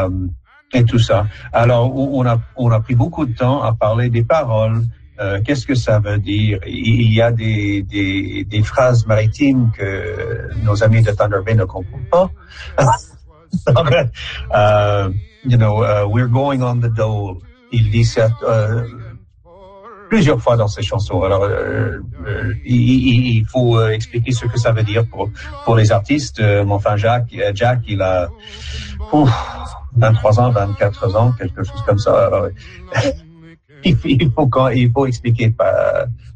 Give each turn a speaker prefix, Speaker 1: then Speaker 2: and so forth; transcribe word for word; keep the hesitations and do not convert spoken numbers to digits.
Speaker 1: euh, et tout ça. Alors, on a, on a pris beaucoup de temps à parler des paroles. Euh, qu'est-ce que ça veut dire? Il y a des, des, des phrases maritimes que nos amis de Thunder Bay ne comprennent pas. uh, you know, uh, we're going on the dole. Il dit ça euh, plusieurs fois dans ses chansons. Alors, euh, euh, il, il faut euh, expliquer ce que ça veut dire pour pour les artistes. Euh, enfin, Jacques, Jack, il a ouf, vingt-trois ans, vingt-quatre ans, quelque chose comme ça. Alors, il faut, il faut expliquer. Pas,